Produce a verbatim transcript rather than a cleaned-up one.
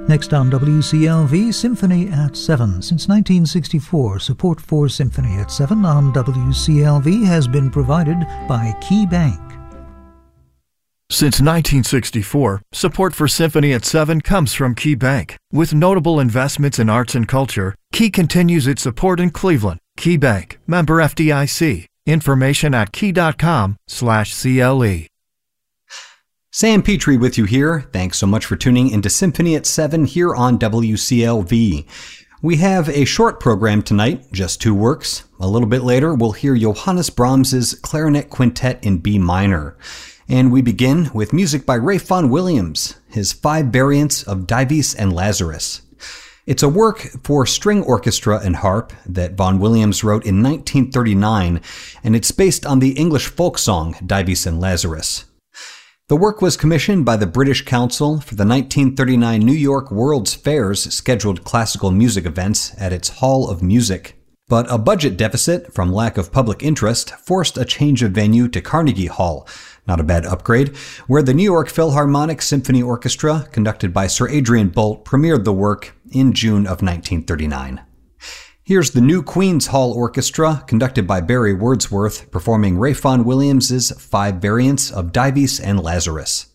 Next on W C L V, Symphony at seven. Since nineteen sixty-four, support for Symphony at seven on W C L V has been provided by Key Bank. Since nineteen sixty-four, support for Symphony at seven comes from Key Bank. With notable investments in arts and culture, Key continues its support in Cleveland. Key Bank, member F D I C. Information at key.com slash CLE. Sam Petrie with you here. Thanks so much for tuning into Symphony at seven here on W C L V. We have a short program tonight, just two works. A little bit later, we'll hear Johannes Brahms's Clarinet Quintet in B minor. And we begin with music by Ralph Vaughan Williams, his five variants of Dives and Lazarus. It's a work for string orchestra and harp that Vaughan Williams wrote in nineteen thirty-nine, and it's based on the English folk song Dives and Lazarus. The work was commissioned by the British Council for the nineteen thirty-nine New York World's Fair's scheduled classical music events at its Hall of Music. But a budget deficit from lack of public interest forced a change of venue to Carnegie Hall, not a bad upgrade, where the New York Philharmonic Symphony Orchestra, conducted by Sir Adrian Boult, premiered the work in June of nineteen thirty-nine. Here's the New Queen's Hall Orchestra, conducted by Barry Wordsworth, performing Ralph Vaughan Williams's five variants of Dives and Lazarus.